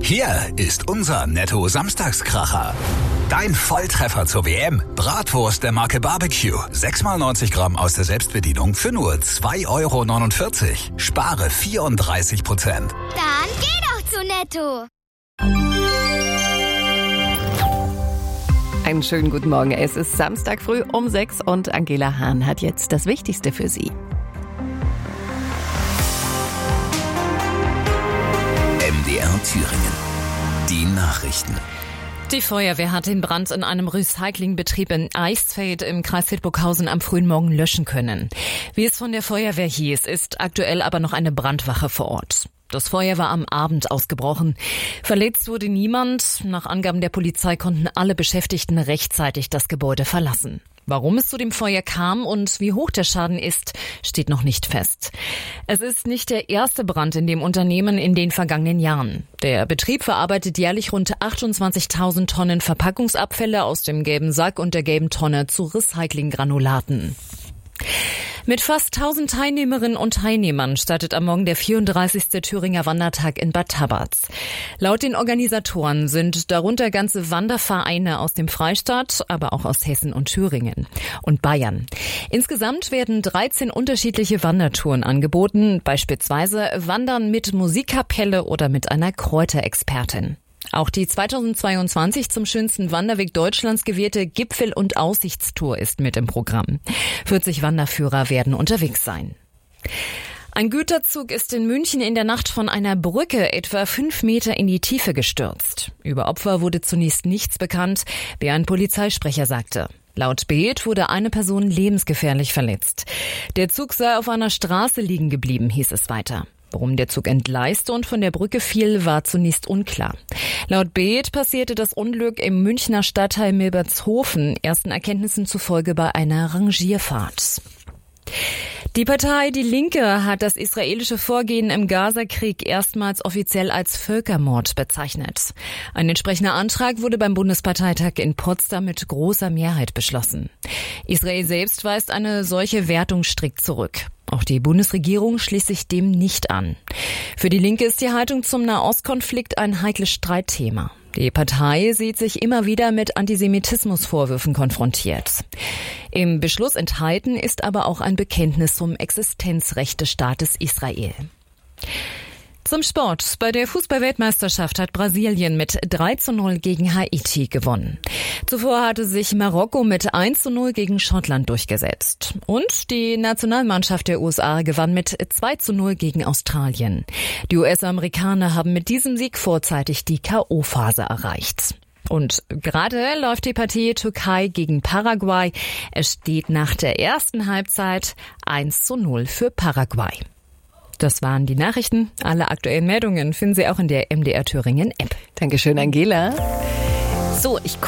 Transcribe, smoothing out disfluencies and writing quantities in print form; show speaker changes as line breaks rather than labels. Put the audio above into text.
Hier ist unser Netto-Samstagskracher. Dein Volltreffer zur WM. Bratwurst der Marke Barbecue. 6x90 Gramm aus der Selbstbedienung für nur 2,49 €. Spare 34%.
Dann geh doch zu Netto.
Einen schönen guten Morgen. Es ist Samstag früh um 6 und Angela Hahn hat jetzt das Wichtigste für Sie.
MDR Thüringen. Die Nachrichten.
Die Feuerwehr hat den Brand in einem Recyclingbetrieb in Eichsfeld im Kreis Hildburghausen am frühen Morgen löschen können. Wie es von der Feuerwehr hieß, ist aktuell aber noch eine Brandwache vor Ort. Das Feuer war am Abend ausgebrochen. Verletzt wurde niemand. Nach Angaben der Polizei konnten alle Beschäftigten rechtzeitig das Gebäude verlassen. Warum es zu dem Feuer kam und wie hoch der Schaden ist, steht noch nicht fest. Es ist nicht der erste Brand in dem Unternehmen in den vergangenen Jahren. Der Betrieb verarbeitet jährlich rund 28.000 Tonnen Verpackungsabfälle aus dem gelben Sack und der gelben Tonne zu Recyclinggranulaten. Mit fast 1000 Teilnehmerinnen und Teilnehmern startet am Morgen der 34. Thüringer Wandertag in Bad Tabatz. Laut den Organisatoren sind darunter ganze Wandervereine aus dem Freistaat, aber auch aus Hessen und Thüringen und Bayern. Insgesamt werden 13 unterschiedliche Wandertouren angeboten, beispielsweise Wandern mit Musikkapelle oder mit einer Kräuterexpertin. Auch die 2022 zum schönsten Wanderweg Deutschlands gewählte Gipfel- und Aussichtstour ist mit im Programm. 40 Wanderführer werden unterwegs sein. Ein Güterzug ist in München in der Nacht von einer Brücke etwa 5 Meter in die Tiefe gestürzt. Über Opfer wurde zunächst nichts bekannt, wie ein Polizeisprecher sagte. Laut Bild wurde eine Person lebensgefährlich verletzt. Der Zug sei auf einer Straße liegen geblieben, hieß es weiter. Warum der Zug entgleiste und von der Brücke fiel, war zunächst unklar. Laut Bild passierte das Unglück im Münchner Stadtteil Milbertshofen, ersten Erkenntnissen zufolge bei einer Rangierfahrt. Die Partei Die Linke hat das israelische Vorgehen im Gazakrieg erstmals offiziell als Völkermord bezeichnet. Ein entsprechender Antrag wurde beim Bundesparteitag in Potsdam mit großer Mehrheit beschlossen. Israel selbst weist eine solche Wertung strikt zurück. Auch die Bundesregierung schließt sich dem nicht an. Für die Linke ist die Haltung zum Nahostkonflikt ein heikles Streitthema. Die Partei sieht sich immer wieder mit Antisemitismusvorwürfen konfrontiert. Im Beschluss enthalten ist aber auch ein Bekenntnis zum Existenzrecht des Staates Israel. Zum Sport. Bei der Fußball-Weltmeisterschaft hat Brasilien mit 3:0 gegen Haiti gewonnen. Zuvor hatte sich Marokko mit 1:0 gegen Schottland durchgesetzt. Und die Nationalmannschaft der USA gewann mit 2:0 gegen Australien. Die US-Amerikaner haben mit diesem Sieg vorzeitig die K.O.-Phase erreicht. Und gerade läuft die Partie Türkei gegen Paraguay. Es steht nach der ersten Halbzeit 1:0 für Paraguay. Das waren die Nachrichten. Alle aktuellen Meldungen finden Sie auch in der MDR Thüringen App.
Dankeschön, Angela. So, ich